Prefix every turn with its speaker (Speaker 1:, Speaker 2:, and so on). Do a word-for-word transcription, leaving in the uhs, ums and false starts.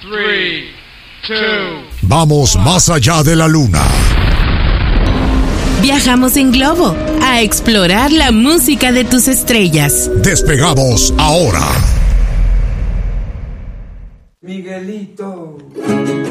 Speaker 1: three, two.
Speaker 2: Vamos más allá de la luna.
Speaker 3: Viajamos en globo a explorar la música de tus estrellas.
Speaker 2: Despegamos ahora.
Speaker 4: Miguelito.